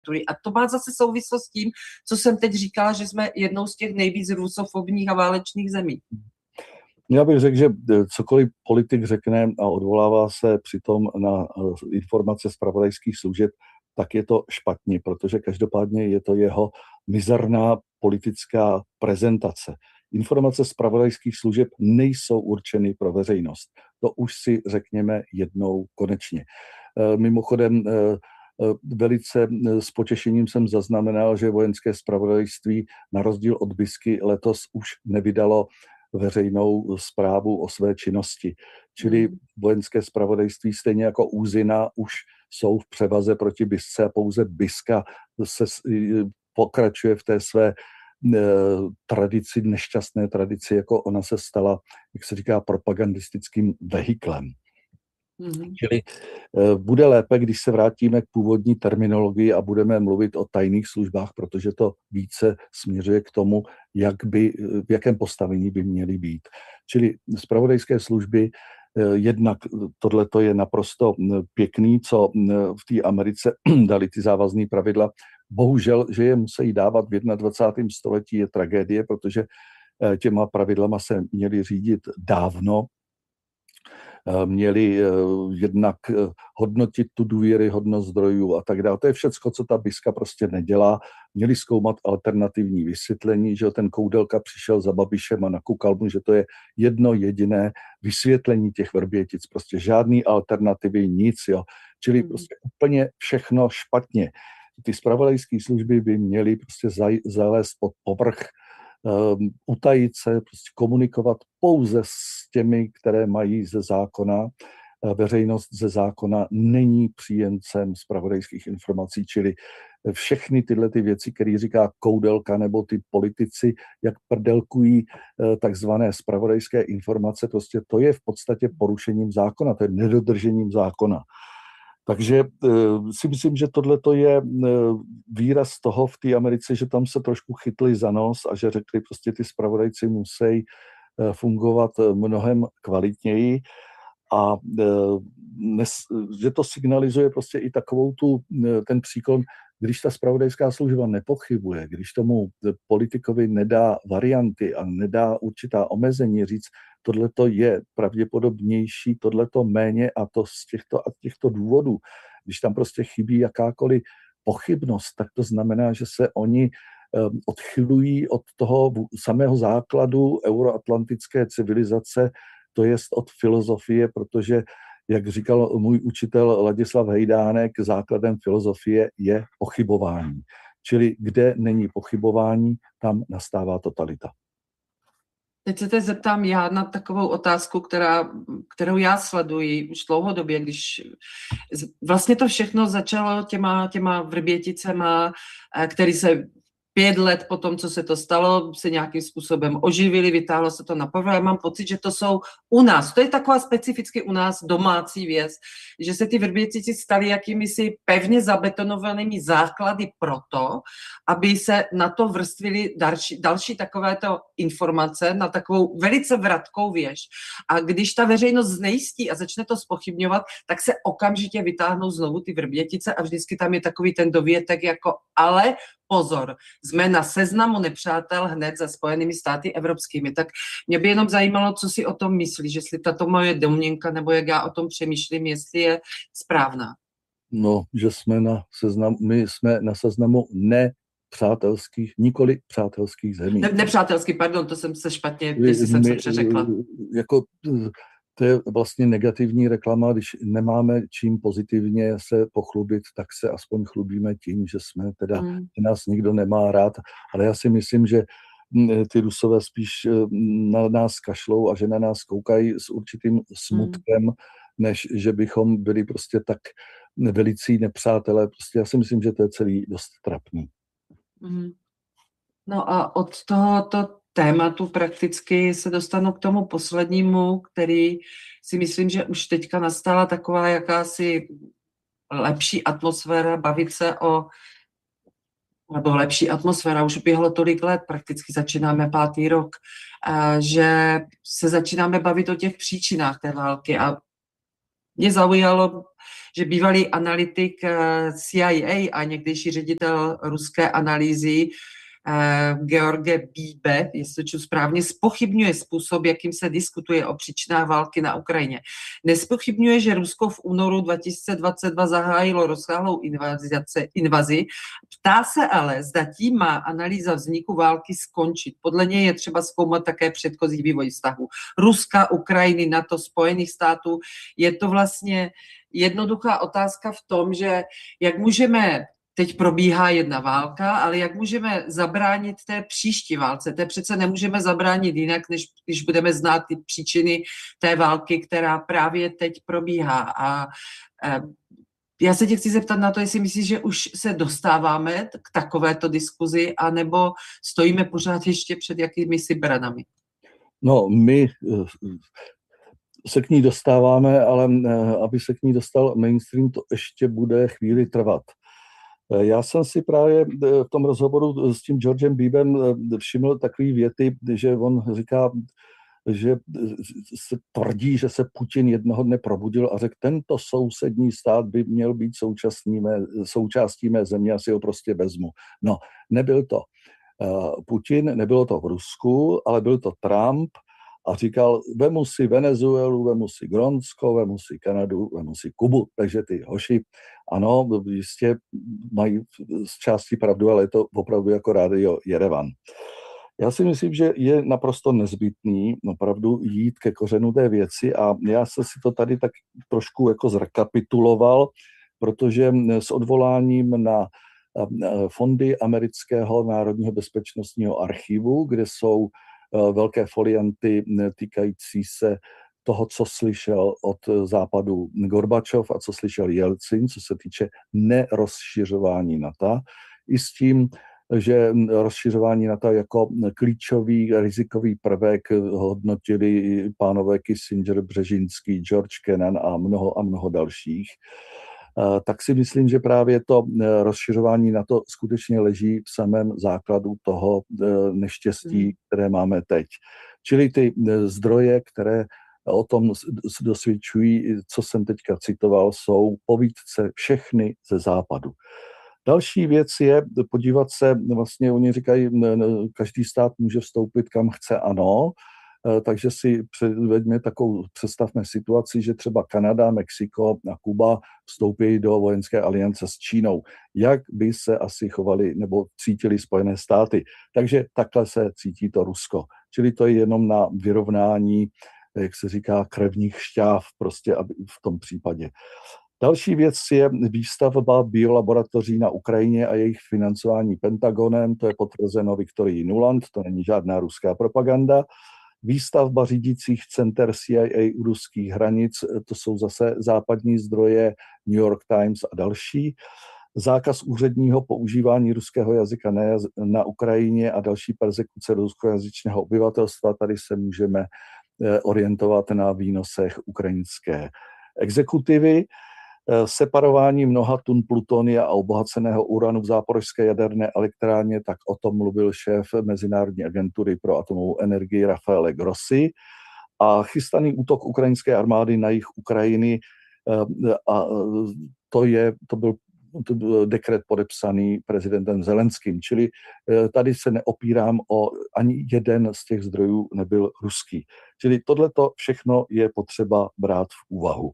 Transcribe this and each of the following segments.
A to má zase souvislost s tím, co jsem teď říkala, že jsme jednou z těch nejvíc rusofobních a válečných zemí. Já bych řekl, že cokoliv politik řekne a odvolává se přitom na informace zpravodajských služeb, tak je to špatně, protože každopádně je to jeho mizerná politická prezentace. Informace zpravodajských služeb nejsou určeny pro veřejnost. To už si řekněme jednou konečně. Mimochodem, velice s potěšením jsem zaznamenal, že vojenské zpravodajství na rozdíl od BISky letos už nevydalo veřejnou zprávu o své činnosti. Čili vojenské zpravodajství stejně jako úzina už jsou v převaze proti BISce a pouze BISka se pokračuje v té své tradici, nešťastné tradici, jako ona se stala, jak se říká, propagandistickým vehiklem. Čili bude lépe, když se vrátíme k původní terminologii a budeme mluvit o tajných službách, protože to více směřuje k tomu, v jakém postavení by měly být. Čili zpravodajské služby, jednak tohleto je naprosto pěkný, co v té Americe dali ty závazné pravidla. Bohužel, že je musí dávat v 21. století, je tragédie, protože těma pravidlama se měli řídit dávno, měli jednak hodnotit tu důvěryhodnost zdrojů a tak dále. To je všecko, co ta BISka prostě nedělá. Měli zkoumat alternativní vysvětlení, že ten Koudelka přišel za Babišem a nakukal mu, že to je jedno jediné vysvětlení těch Vrbětic. Prostě žádný alternativy, nic. Jo. Čili prostě úplně všechno špatně. Ty zpravodajské služby by měly prostě zalézt pod povrch, utajit se, prostě komunikovat pouze s těmi, které mají ze zákona. Veřejnost ze zákona není příjemcem zpravodajských informací, čili všechny tyhle ty věci, které říká Koudelka nebo ty politici, jak prdelkují takzvané zpravodajské informace, prostě to je v podstatě porušením zákona, to je nedodržením zákona. Takže si myslím, že tohle je výraz toho v té Americe, že tam se trošku chytli za nos a že řekli, prostě ty zpravodajci musí fungovat mnohem kvalitněji a že to signalizuje prostě i takovou ten příklon, když ta zpravodajská služba nepochybuje, když tomu politikovi nedá varianty a nedá určitá omezení říct, tohleto je pravděpodobnější, tohleto méně a to z těchto důvodů. Když tam prostě chybí jakákoliv pochybnost, tak to znamená, že se oni odchylují od toho samého základu euroatlantické civilizace, to jest od filozofie, protože, jak říkal můj učitel Ladislav Hejdánek, základem filozofie je pochybování. Čili kde není pochybování, tam nastává totalita. Teď se teď zeptám já na takovou otázku, kterou já sleduji už dlouhodobě, když vlastně to všechno začalo těma Vrběticema, který se 5 let po tom, co se to stalo, se nějakým způsobem oživili, vytáhlo se to na povrch. Já mám pocit, že to jsou u nás, to je taková specificky u nás domácí věc, že se ty Vrbětici stali jakýmisi pevně zabetonovanými základy proto, aby se na to vrstvily další takovéto informace na takovou velice vratkou věž. A když ta veřejnost znejistí a začne to zpochybňovat, tak se okamžitě vytáhnou znovu ty Vrbětice a vždycky tam je takový ten dovětek jako ale pozor, jsme na seznamu nepřátel hned za Spojenými státy evropskými. Tak mě by jenom zajímalo, co si o tom myslíš, jestli tato moje domněnka, nebo jak já o tom přemýšlím, jestli je správná. No, že my jsme na seznamu nepřátelských, nikoli přátelských zemí. Nepřátelský, pardon, to jsem se špatně, jestli jsem se přeřekla. To je vlastně negativní reklama, když nemáme čím pozitivně se pochlubit, tak se aspoň chlubíme tím, že že nás nikdo nemá rád, ale já si myslím, že ty Rusové spíš na nás kašlou a že na nás koukají s určitým smutkem, než že bychom byli prostě tak velicí nepřátelé. Prostě já si myslím, že to je celý dost trapný. No a od tohoto tématu prakticky se dostanu k tomu poslednímu, který si myslím, že už teďka nastala taková jakási lepší atmosféra, bavit se nebo lepší atmosféra, už uběhlo tolik let, prakticky začínáme 5. rok, že se začínáme bavit o těch příčinách té války a Mě zaujalo, že bývalý analytik CIA a někdejší ředitel ruské analýzy George Bíbe, jestli to správně, zpochybňuje způsob, jakým se diskutuje o příčinách války na Ukrajině. Nespochybňuje, že Rusko v únoru 2022 zahájilo rozsáhlou invazi. Ptá se ale, zda tím má analýza vzniku války skončit. Podle něj je třeba zkoumat také předchozí vývoj vztahu Ruska, Ukrajiny, NATO, Spojených států. Je to vlastně jednoduchá otázka v tom, že jak můžeme, teď probíhá jedna válka, ale jak můžeme zabránit té příští válce? Té přece nemůžeme zabránit jinak, než když budeme znát ty příčiny té války, která právě teď probíhá. A já se tě chci zeptat na to, jestli myslíš, že už se dostáváme k takovéto diskuzi, anebo stojíme pořád ještě před jakýmisi branami? No, my se k ní dostáváme, ale aby se k ní dostal mainstream, to ještě bude chvíli trvat. Já jsem si právě v tom rozhovoru s tím Georgem Bíbem všiml takový věty, že on říká, že se tvrdí, že se Putin jednoho dne probudil a řekl, tento sousední stát by měl být součástí mé země, asi ho prostě vezmu. No, nebyl to Putin, nebylo to v Rusku, ale byl to Trump a říkal, vemu si Venezuelu, vemu si Grónsko, vemu si Kanadu, vemu si Kubu. Takže ty hoši, ano, jistě mají z části pravdu, ale je to opravdu jako rádio Jerevan. Já si myslím, že je naprosto nezbytný opravdu jít ke kořenu té věci a já jsem si to tady tak trošku jako zrekapituloval, protože s odvoláním na fondy amerického národního bezpečnostního archivu, kde jsou velké folianty týkající se toho, co slyšel od západu Gorbačov a co slyšel Jelcin, co se týče nerozšiřování NATO, i s tím, že rozšiřování NATO jako klíčový rizikový prvek hodnotili pánové Kissinger, Břežinský, George Kennan a mnoho dalších, tak si myslím, že právě to rozšiřování NATO skutečně leží v samém základu toho neštěstí, které máme teď. Čili ty zdroje, které o tom dosvědčují, co jsem teďka citoval, jsou povídce všechny ze západu. Další věc je podívat se, vlastně oni říkají, každý stát může vstoupit kam chce, ano, takže si představme situaci, že třeba Kanada, Mexiko a Kuba vstoupí do vojenské aliance s Čínou. Jak by se asi chovali nebo cítili Spojené státy? Takže takhle se cítí to Rusko. Čili to je jenom na vyrovnání, jak se říká, krevních šťáv prostě v tom případě. Další věc je výstavba biolaboratoří na Ukrajině a jejich financování Pentagonem, to je potvrzeno Viktorií Nuland, to není žádná ruská propaganda. Výstavba řídících center CIA u ruských hranic, to jsou zase západní zdroje, New York Times a další. Zákaz úředního používání ruského jazyka na Ukrajině a další persekuce ruskojazyčného obyvatelstva, tady se můžeme orientovat na výnosech ukrajinské exekutivy. Separování mnoha tun plutonia a obohaceného uranu v záporožské jaderné elektrárně, tak o tom mluvil šéf Mezinárodní agentury pro atomovou energii Rafaele Grossi. A chystaný útok ukrajinské armády na jih Ukrajiny, a to byl dekret podepsaný prezidentem Zelenským. Čili tady se neopírám ani jeden z těch zdrojů nebyl ruský. Čili tohleto všechno je potřeba brát v úvahu.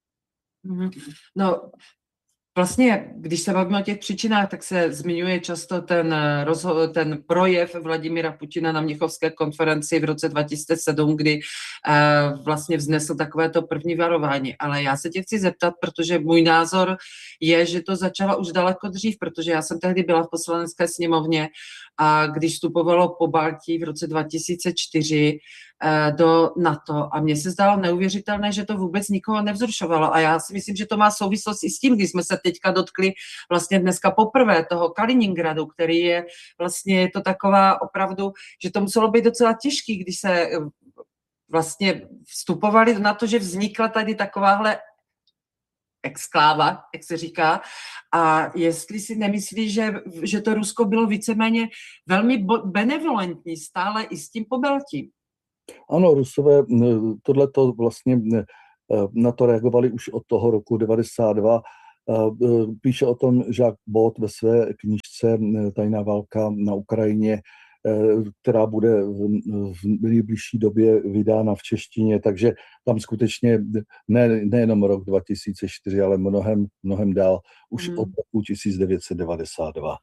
No, vlastně, když se bavíme o těch příčinách, tak se zmiňuje často ten projev Vladimira Putina na Mnichovské konferenci v roce 2007, kdy vlastně vznesl takovéto první varování. Ale já se tě chci zeptat, protože můj názor je, že to začalo už daleko dřív, protože já jsem tehdy byla v Poslanecké sněmovně a když vstupovalo Pobaltí v roce 2004 do NATO a mně se zdálo neuvěřitelné, že to vůbec nikoho nevzrušovalo a já si myslím, že to má souvislost i s tím, když jsme se teďka dotkli vlastně dneska poprvé toho Kaliningradu, který je vlastně, je to taková opravdu, že to muselo být docela těžký, když se vlastně vstupovali na to, že vznikla tady takováhle exkláva, jak se říká, a jestli si nemyslíš, že to Rusko bylo víceméně velmi benevolentní stále i s tím Pobaltím. Ano, Rusové tohleto vlastně na to reagovali už od toho roku 92. Píše o tom Jacques Bot ve své knížce Tajná válka na Ukrajině, která bude v nejbližší době vydána v češtině, takže tam skutečně nejenom rok 2004, ale mnohem dál, už od roku 1992.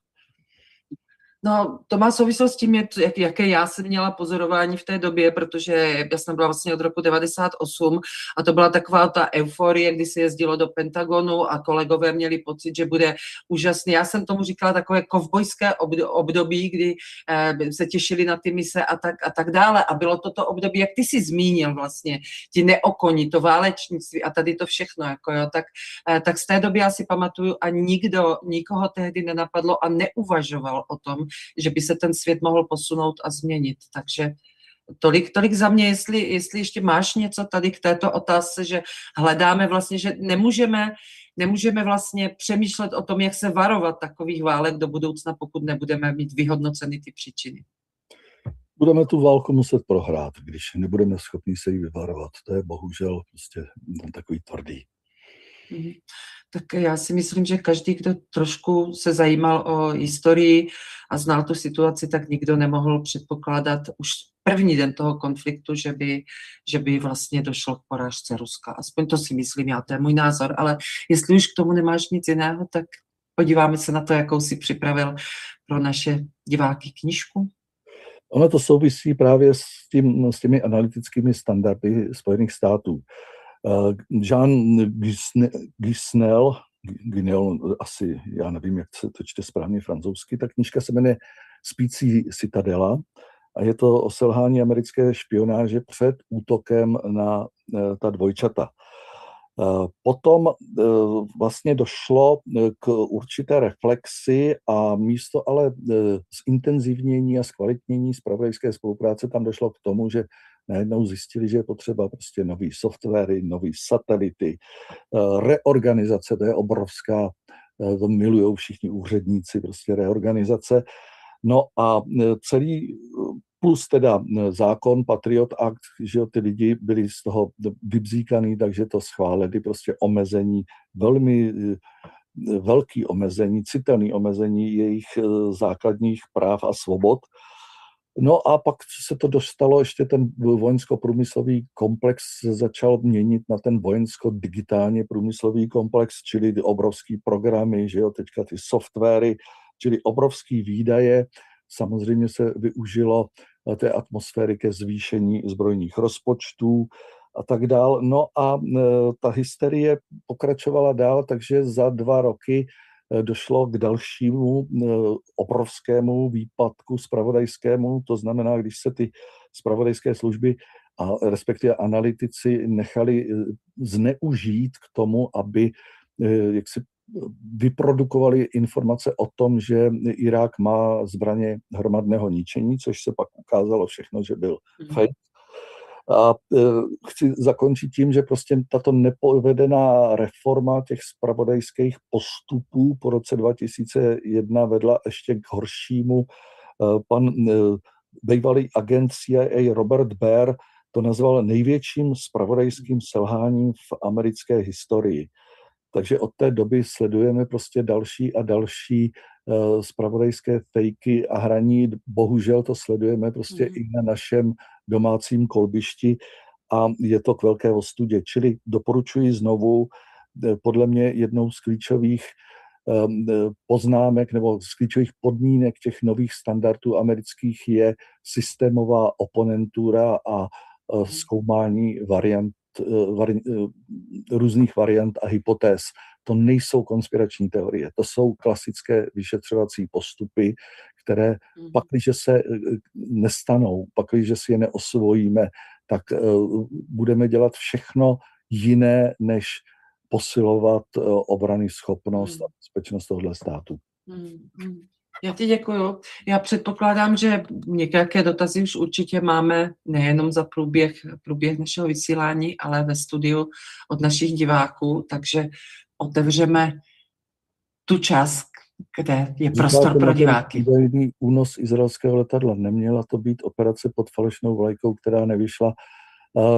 No, to má souvislost s tím, jaké já jsem měla pozorování v té době, protože já jsem byla vlastně od roku 98 a to byla taková ta euforie, kdy se jezdilo do Pentagonu a kolegové měli pocit, že bude úžasný. Já jsem tomu říkala takové kovbojské období, kdy se těšili na ty mise a tak dále. A bylo to období, jak ty jsi zmínil vlastně, ti neokoní, to válečnictví a tady to všechno. Jako jo, tak z té doby já si pamatuju a nikoho tehdy nenapadlo a neuvažoval o tom, že by se ten svět mohl posunout a změnit. Takže tolik za mě, jestli ještě máš něco tady k této otázce, že hledáme vlastně, že nemůžeme vlastně přemýšlet o tom, jak se varovat takových válek do budoucna, pokud nebudeme mít vyhodnoceny ty příčiny. Budeme tu válku muset prohrát, když nebudeme schopni se jí vyvarovat. To je bohužel prostě takový tvrdý. Tak já si myslím, že každý, kdo trošku se zajímal o historii a znal tu situaci, tak nikdo nemohl předpokládat už první den toho konfliktu, že by vlastně došlo k porážce Ruska. Aspoň to si myslím já, to je můj názor, ale jestli už k tomu nemáš nic jiného, tak podíváme se na to, jakou si připravil pro naše diváky knížku. Ono to souvisí právě s těmi analytickými standardy Spojených států. Jean Guisnel, asi, já nevím, jak se to čte správně francouzsky, ta knížka se jmenuje Spící citadela a je to o selhání americké špionáže před útokem na ta dvojčata. Potom vlastně došlo k určité reflexi a místo ale zintenzivnění a zkvalitnění zpravodajské spolupráce tam došlo k tomu, že najednou zjistili, že je potřeba prostě nový softwary, nový satelity, reorganizace, to je obrovská, to milujou všichni úředníci, prostě reorganizace. No a celý plus teda zákon Patriot Act, že ty lidi byli z toho vybzíkaný, takže to schválili, prostě omezení, velmi velký omezení, citelný omezení jejich základních práv a svobod. No a pak se to dostalo, ještě ten vojensko-průmyslový komplex začal měnit na ten vojensko-digitálně průmyslový komplex, čili ty obrovský programy, že jo, teďka ty softwary, čili obrovský výdaje. Samozřejmě se využilo té atmosféry ke zvýšení zbrojních rozpočtů a tak dál. No a ta hysterie pokračovala dál, takže za 2 roky došlo k dalšímu obrovskému výpadku zpravodajskému. To znamená, když se ty zpravodajské služby a respektive analytici nechali zneužít k tomu, aby jaksi vyprodukovali informace o tom, že Irák má zbraně hromadného ničení, což se pak ukázalo všechno, že byl fake. A chci zakončit tím, že prostě tato nepovedená reforma těch zpravodajských postupů po roce 2001 vedla ještě k horšímu. Pan bývalý agent CIA Robert Baer to nazval největším zpravodajským selháním v americké historii. Takže od té doby sledujeme prostě další a další zpravodajské fejky a hraní. Bohužel to sledujeme prostě i na našem domácím kolbišti a je to k velké ostudě. Čili doporučuji znovu, podle mě jednou z klíčových poznámek nebo z klíčových podmínek těch nových standardů amerických je systémová oponentura a zkoumání různých variant a hypotéz. To nejsou konspirační teorie, to jsou klasické vyšetřovací postupy, které pakliže se nestanou, pakliže si je neosvojíme, tak budeme dělat všechno jiné, než posilovat obrany schopnost a bezpečnost tohoto státu. Já ti děkuju. Já předpokládám, že nějaké dotazy už určitě máme nejenom za průběh našeho vysílání, ale ve studiu od našich diváků, takže otevřeme tu část, kde je prostor pro diváky. Údajný únos izraelského letadla. Neměla to být operace pod falešnou vlajkou, která nevyšla.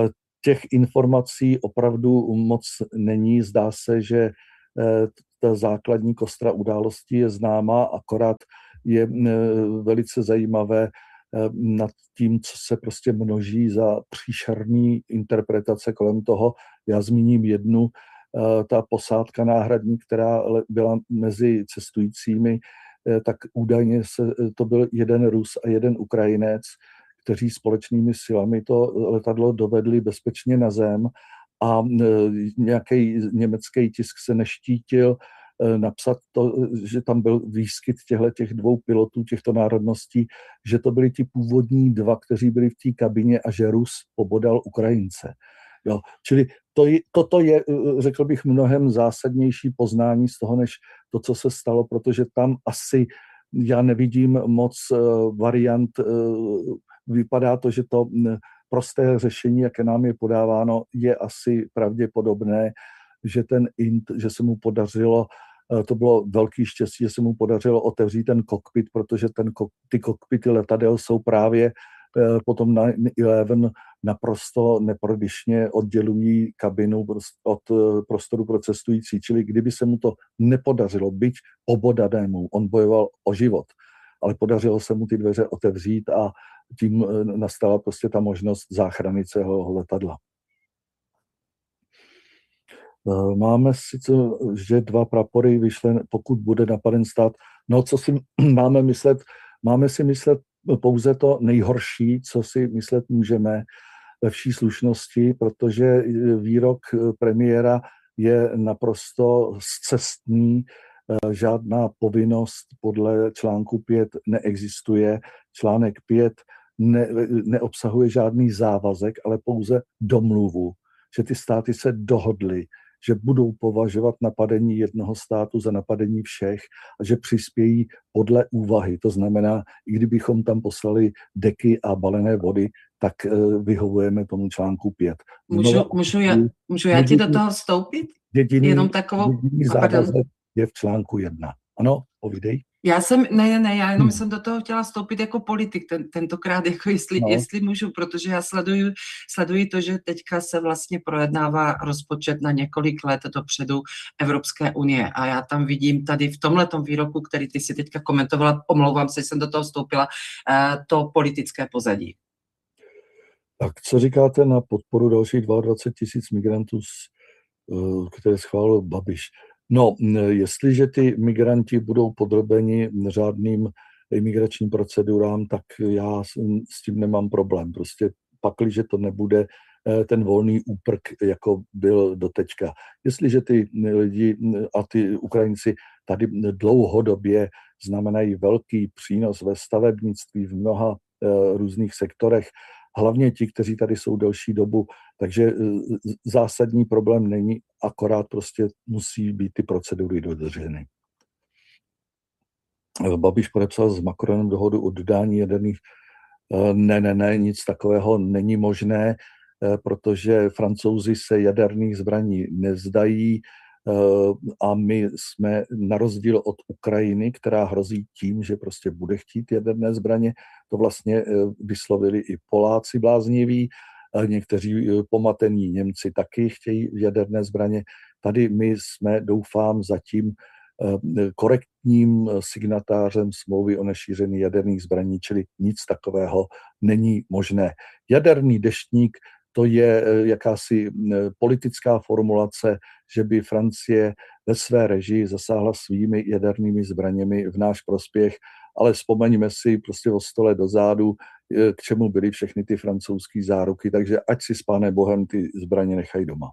těch informací opravdu moc není. Zdá se, že ta základní kostra událostí je známá, akorát je velice zajímavé nad tím, co se prostě množí za příšerný interpretace kolem toho. Já zmíním jednu, ta posádka náhradní, která byla mezi cestujícími, tak údajně to byl jeden Rus a jeden Ukrajinec, kteří společnými silami to letadlo dovedli bezpečně na zem a nějaký německý tisk se neštítil napsat to, že tam byl výskyt těch dvou pilotů těchto národností, že to byli ti původní dva, kteří byli v té kabině a že Rus pobodal Ukrajince. Jo, čili toto je, řekl bych, mnohem zásadnější poznání z toho, než to, co se stalo, protože tam asi já nevidím moc variant. Vypadá to, že to prosté řešení, jaké nám je podáváno, je asi pravděpodobné, že se mu podařilo, to bylo velký štěstí, že se mu podařilo otevřít ten kokpit, protože ty kokpity letadel jsou právě potom na 11 naprosto neprodyšně oddělují kabinu od prostoru pro cestující. Čili kdyby se mu to nepodařilo, byť obodanému, on bojoval o život, ale podařilo se mu ty dveře otevřít a tím nastala prostě ta možnost záchrany celého letadla. Máme sice, že 2 prapory vyšly, pokud bude napaden stát. No, co si máme myslet? Máme si myslet pouze to nejhorší, co si myslet můžeme ve vší slušnosti, protože výrok premiéra je naprosto scestný. Žádná povinnost podle článku 5 neexistuje. Článek 5 neobsahuje žádný závazek, ale pouze domluvu, že ty státy se dohodly, že budou považovat napadení jednoho státu za napadení všech a že přispějí podle úvahy. To znamená, i kdybychom tam poslali deky a balené vody, tak vyhovujeme tomu článku 5. Můžu já ti do toho vstoupit? Jediný závazek je v článku 1. Ano, povídej. Já jenom jsem do toho chtěla vstoupit jako politik tentokrát, jako jestli můžu, protože já sleduji to, že teďka se vlastně projednává rozpočet na několik let dopředu Evropské unie a já tam vidím tady v tomhletom výroku, který ty si teďka komentovala, omlouvám se, že jsem do toho vstoupila, to politické pozadí. Tak co říkáte na podporu dalších 22 000 migrantů, které schválil Babiš? No, jestliže ty migranti budou podrobeni řádným imigračním procedurám, tak já s tím nemám problém. Prostě pakliže to nebude ten volný úprk, jako byl doteďka. Jestliže ty lidi a ty Ukrajinci tady dlouhodobě znamenají velký přínos ve stavebnictví v mnoha různých sektorech, hlavně ti, kteří tady jsou delší dobu, takže zásadní problém není, akorát prostě musí být ty procedury dodrženy. Babiš podepsal s Macronem dohodu o dodání jaderných. Ne, nic takového není možné, protože Francouzi se jaderných zbraní nevzdají a my jsme na rozdíl od Ukrajiny, která hrozí tím, že prostě bude chtít jaderné zbraně, to vlastně vyslovili i Poláci blázniví, někteří pomatení Němci taky chtějí jaderné zbraně. Tady my jsme, doufám, zatím korektním signatářem smlouvy o nešíření jaderných zbraní, čili nic takového není možné. Jaderný deštník, to je jakási politická formulace, že by Francie ve své režii zasáhla svými jadernými zbraněmi v náš prospěch, ale vzpomeňme si prostě o 100 let dozadu, k čemu byly všechny ty francouzské záruky, takže ať si s Pánem Bohem ty zbraně nechají doma.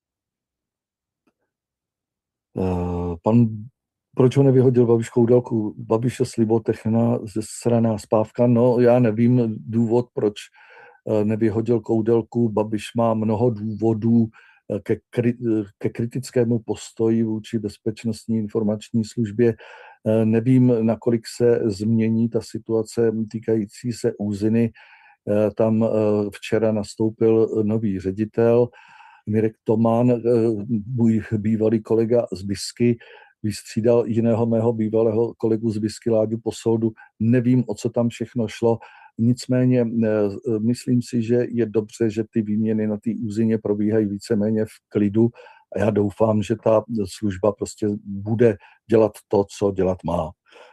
Proč ho nevyhodil Babiš Koudelku? Babiš je slibotechna, zesraná spávka. No, já nevím důvod, proč nevyhodil Koudelku. Babiš má mnoho důvodů ke kritickému postoji vůči Bezpečnostní informační službě. Nevím, nakolik se změní ta situace týkající se Úziny. Tam včera nastoupil nový ředitel, Mirek Toman, můj bývalý kolega z Bisky, vystřídal jiného mého bývalého kolegu z Bisky, Láďu Posoudu. Nevím, o co tam všechno šlo, Nicméně myslím si, že je dobře, že ty výměny na té úzině probíhají víceméně v klidu a já doufám, že ta služba prostě bude dělat to, co dělat má.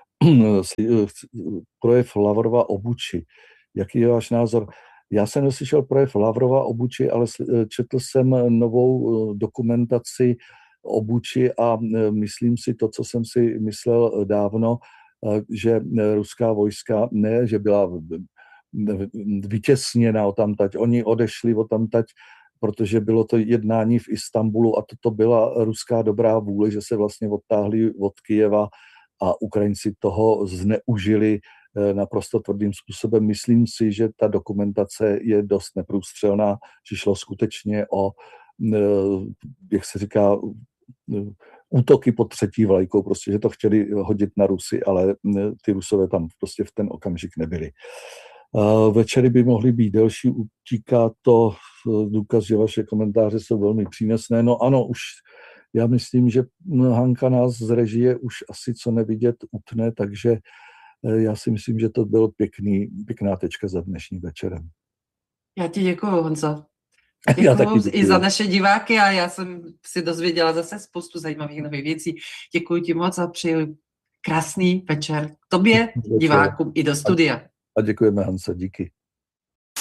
Projev Lavrova o Buči. Jaký je váš názor? Já jsem neslyšel projev Lavrova o Buči, ale četl jsem novou dokumentaci o Buči a myslím si to, co jsem si myslel dávno, že ruská vojska ne, že byla vytěsněna odtamtať. Oni odešli odtamtať, protože bylo to jednání v Istanbulu a toto byla ruská dobrá vůle, že se vlastně odtáhli od Kyjeva a Ukrajinci toho zneužili naprosto tvrdým způsobem. Myslím si, že ta dokumentace je dost neprůstřelná, že šlo skutečně o, jak se říká, útoky pod třetí vlajkou, prostě, že to chtěli hodit na Rusy, ale ty Rusové tam prostě v ten okamžik nebyli. Večery by mohly být delší, utíká to důkaz, že vaše komentáře jsou velmi přínosné. No ano, už já myslím, že Hanka nás z režie už asi co nevidět utne, takže já si myslím, že to byl pěkná tečka za dnešní večerem. Já ti děkuju, Honzo. Děkuju i za naše diváky a já jsem si dozvěděla zase spoustu zajímavých nových věcí. Děkuji ti moc a přeju krásný večer tobě, divákům i do studia. A děkujeme, Hanse, díky.